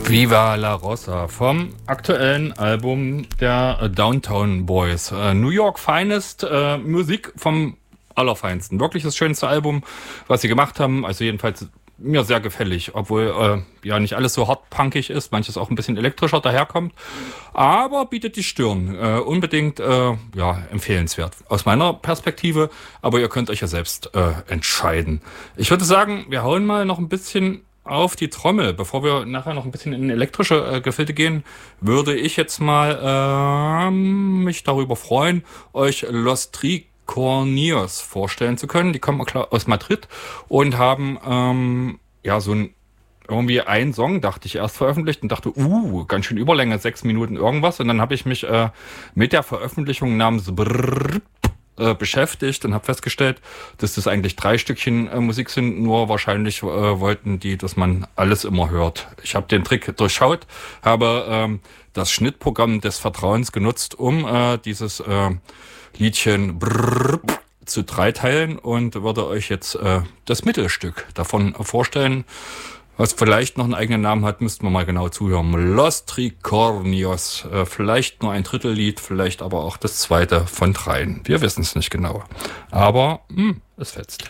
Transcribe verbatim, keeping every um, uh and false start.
Viva la Rosa vom aktuellen Album der Downtown Boys. Äh, New York Finest, äh, Musik vom Allerfeinsten. Wirklich das schönste Album, was sie gemacht haben. Also jedenfalls mir sehr gefällig, obwohl äh, ja nicht alles so hart punkig ist, manches auch ein bisschen elektrischer daherkommt. Aber bietet die Stirn. Äh, unbedingt äh, ja empfehlenswert aus meiner Perspektive. Aber ihr könnt euch ja selbst äh, entscheiden. Ich würde sagen, wir hauen mal noch ein bisschen auf die Trommel. Bevor wir nachher noch ein bisschen in elektrische äh, Gefilde gehen, würde ich jetzt mal äh, mich darüber freuen, euch Los Tricornios vorstellen zu können. Die kommen aus Madrid und haben ähm, ja so ein irgendwie einen Song, dachte ich, erst veröffentlicht und dachte, uh, ganz schön Überlänge, sechs Minuten irgendwas. Und dann habe ich mich äh, mit der Veröffentlichung namens Brrr Äh, beschäftigt und habe festgestellt, dass das eigentlich drei Stückchen äh, Musik sind, nur wahrscheinlich äh, wollten die, dass man alles immer hört. Ich habe den Trick durchschaut, habe ähm, das Schnittprogramm des Vertrauens genutzt, um äh, dieses äh, Liedchen Brrr zu dreiteilen und würde euch jetzt äh, das Mittelstück davon vorstellen. Was vielleicht noch einen eigenen Namen hat, müssten wir mal genau zuhören. Los Tricornios. Äh, vielleicht nur ein Drittellied, vielleicht aber auch das zweite von dreien. Wir wissen es nicht genau. Aber mh, es fetzt.